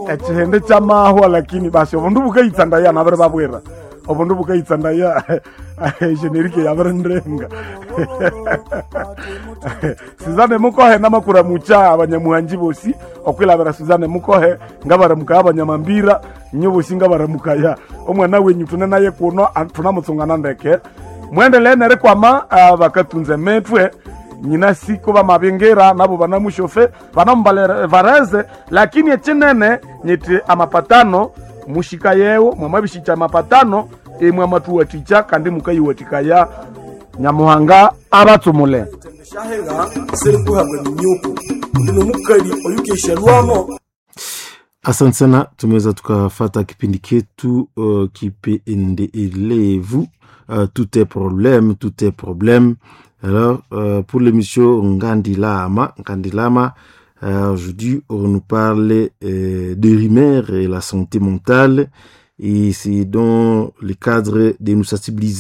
ekihende kyamahwa lakini basi obundu bukayitsandaya nabere babwera obundu bukayitsandaya generike yabarendenga Suzanne mukohe namakura mucha abanyamuhanji bosi okwilabera Suzanne mukohe ngabaramuka abanyamambira nyobosi ngabaramukaya omwana wenyu tunenaye kuno tunamutsungana ndeke mwendelee nere kwama bakatunze metwe nyina siko bamabengera nabo banamushofe banambalere vareze lakini echinene nyiti amapatano mushika yewo mwamabishicha amapatano emwe amatuwaticha kandi mukayiwatikaya nyamuhanga abatsumule Asante sana, tumeweza tukafata kipindi ketu kipendelevu tout est problème. Alors pour l'émission Ngandilama, aujourd'hui on nous parle de rumeurs et la santé mentale, et c'est dans le cadre de nous sensibiliser